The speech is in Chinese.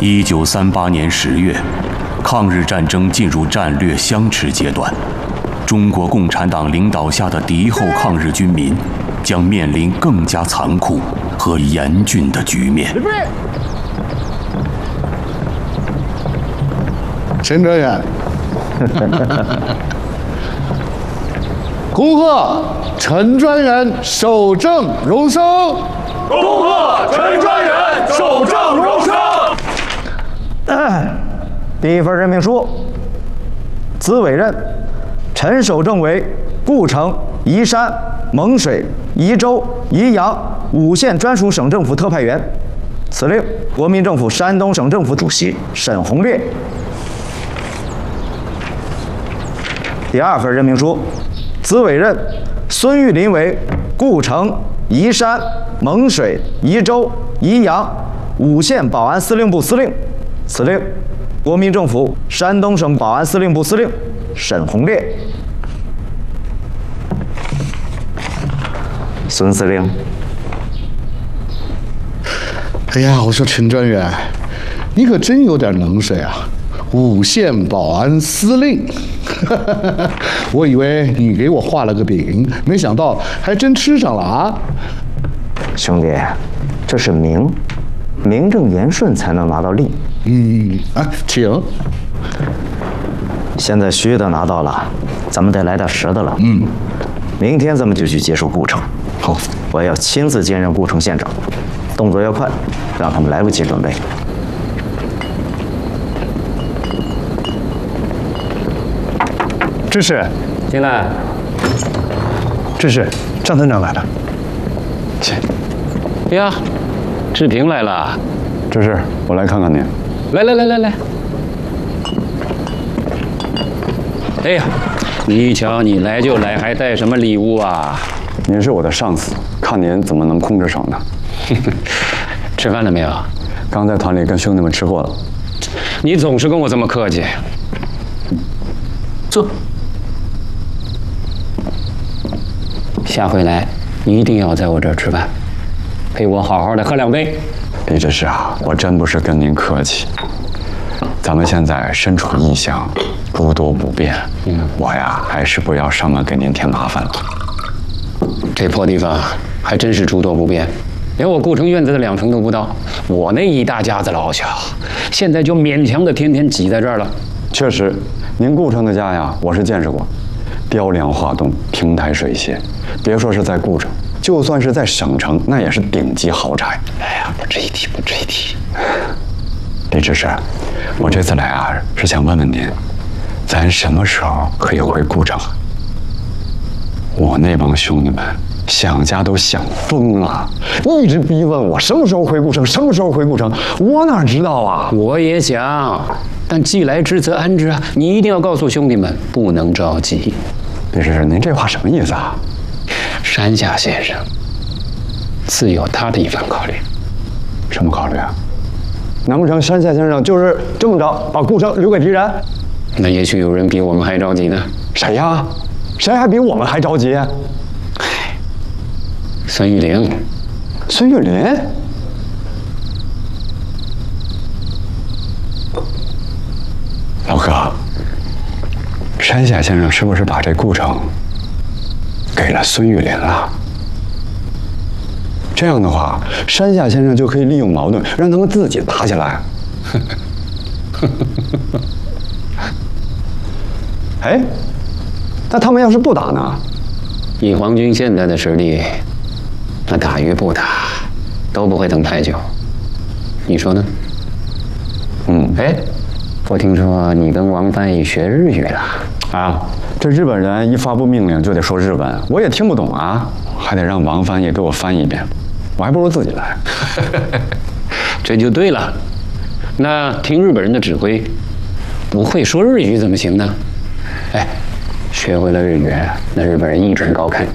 1938年10月，抗日战争进入战略相持阶段，中国共产党领导下的敌后抗日军民将面临更加残酷和严峻的局面。 陈专员，恭贺陈专员守正荣升！ 恭贺陈专员守正荣升！ 第一份任命书，兹委任陈守正为故城、宜山、蒙水、宜州、宜阳5县专属省政府特派员。此令国民政府山东省政府主席沈鸿烈。第二份任命书，兹委任孙玉林为故城、宜山、蒙水、宜州、宜阳5县保安司令部司令。此令国民政府山东省保安司令部司令沈鸿烈。孙司令， 哎呀，我说陈专员，你可真有点能水啊！5县保安司令，我以为你给我画了个饼，没想到还真吃上了啊！ 兄弟，这是名正言顺才能拿到利。 请。 现在虚的拿到了，咱们得来点实的了。明天咱们就去接收故城。 好， 我要亲自兼任故城县长，动作要快，让他们来不及准备。 知事， 进来。 知事，张村长来了。请。 呀，志平来了。 知事，我来看看您。 来。哎呀，你瞧，你来就来，还带什么礼物啊？ 您是我的上司，看您怎么能空着手呢？ 吃饭了没有？ 刚在团里跟兄弟们吃过了。 你总是跟我这么客气。坐。下回来一定要在我这儿吃饭，陪我好好的喝2杯。 李知事啊，我真不是跟您客气。咱们现在身处异乡，诸多不便，我呀还是不要上门给您添麻烦了。 这破地方还真是诸多不便，连我故城院子的2成都不到。我那一大家子老小，现在就勉强的天天挤在这儿了。 确实，您故城的家呀，我是见识过，雕梁画栋，亭台水榭。别说是在故城，就算是在省城，那也是顶级豪宅。 哎呀，不值一提。 李知事，我这次来啊，是想问问您，咱什么时候可以回故城？我那帮兄弟们想家都想疯了，一直逼问我什么时候回故城，我哪知道啊？ 我也想，但既来之则安之啊！你一定要告诉兄弟们，不能着急。 李知事，您这话什么意思啊？ 山下先生自有他的一番考虑。 什么考虑啊？难不成山下先生就是这么着把故城留给敌人？ 那也许有人比我们还着急呢。 谁呀？谁还比我们还着急？ 孙玉玲。 孙玉林？老哥，山下先生是不是把这故城给了孙玉林了？这样的话，山下先生就可以利用矛盾，让他们自己打起来。哎，那他们要是不打呢？ 以皇军现在的实力，那打与不打都不会等太久。你说呢？哎，我听说你跟王翻译学日语了啊？这日本人一发布命令就得说日文，我也听不懂啊，还得让王翻译给我翻译一遍，我还不如自己来。 这就对了。那听日本人的指挥，不会说日语怎么行呢？哎，学会了日语，那日本人一准高看。